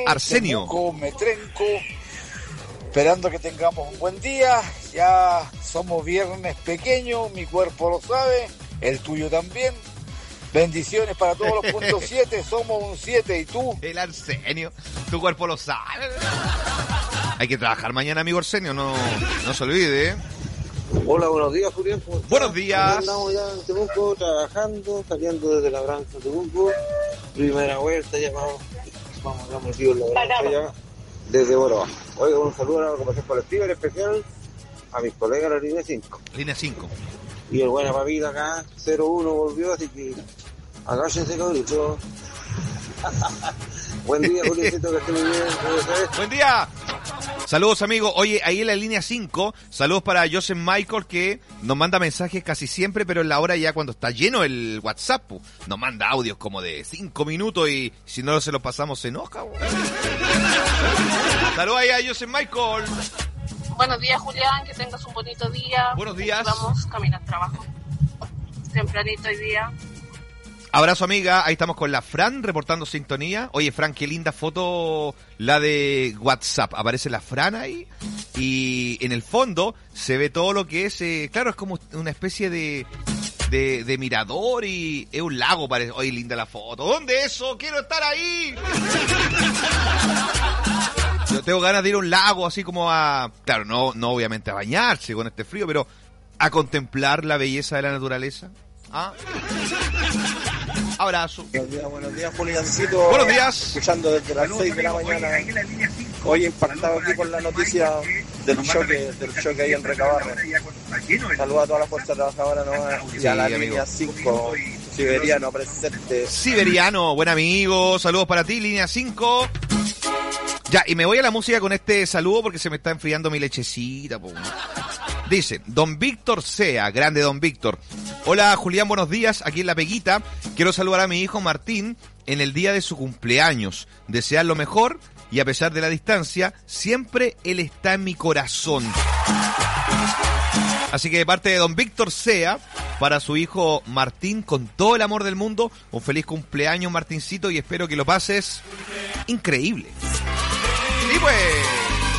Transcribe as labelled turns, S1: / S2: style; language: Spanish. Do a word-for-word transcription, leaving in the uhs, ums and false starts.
S1: Arsenio.
S2: Temuco, Metrenco, esperando que tengamos un buen día. Ya somos viernes pequeño, mi cuerpo lo sabe, el tuyo también. Bendiciones para todos los puntos siete, somos un siete, ¿y tú?
S1: El Arsenio, tu cuerpo lo sabe. Hay que trabajar mañana, amigo Arsenio, no, no se olvide, ¿eh?
S3: Hola, buenos días, Julián.
S1: Buenos días.
S3: Andamos ya en Temuco trabajando, saliendo desde la granja de Temuco. Primera vuelta, ya vamos, vamos, vamos metido en la granja ya, desde Boroa. Oiga, un saludo a la conversación colectiva, en especial a mis colegas de la línea cinco.
S1: Línea cinco.
S3: Y el buena papita acá, cero uno volvió, así que agáchense, cabrito. Buen día, Juliancito, que esté muy bien.
S1: Buen día. Saludos, amigos. Oye, ahí en la línea cinco, saludos para Joseph Michael, que nos manda mensajes casi siempre, pero en la hora ya cuando está lleno el WhatsApp, nos manda audios como de cinco minutos y si no se los pasamos se enoja. Saludos ahí a Joseph Michael.
S4: Buenos días, Julián, que tengas un bonito día.
S1: Buenos días.
S4: Vamos, camino al trabajo. Tempranito hoy día.
S1: Abrazo, amiga. Ahí estamos con la Fran reportando sintonía. Oye, Fran, qué linda foto la de WhatsApp. Aparece la Fran ahí y en el fondo se ve todo lo que es, eh, claro, es como una especie de, de, de mirador y es un lago, parece. Oye, linda la foto. ¿Dónde eso? ¡Quiero estar ahí! Yo tengo ganas de ir a un lago así como a... Claro, no, no obviamente a bañarse con este frío, pero a contemplar la belleza de la naturaleza. ¿Ah? Abrazo.
S3: Buenos días, buenos días, Juliancito.
S1: Buenos días.
S3: Escuchando desde las seis de la mañana. Hoy impactado aquí por la noticia del choque, del choque ahí en Recabarre. Saludos a toda la fuerza trabajadora nomás. Y
S1: Sí,
S3: a la
S1: amigo.
S3: línea cinco, Siberiano presente.
S1: Siberiano, buen amigo. Saludos para ti, línea cinco. Ya, y me voy a la música con este saludo porque se me está enfriando mi lechecita. Po. Dice, Don Víctor Sea, grande Don Víctor. Hola, Julián, buenos días. Aquí en La Peguita. Quiero saludar a mi hijo Martín en el día de su cumpleaños. Desear lo mejor y a pesar de la distancia, siempre él está en mi corazón. Así que de parte de Don Víctor Sea, para su hijo Martín, con todo el amor del mundo, un feliz cumpleaños, Martincito, y espero que lo pases increíble. Y pues...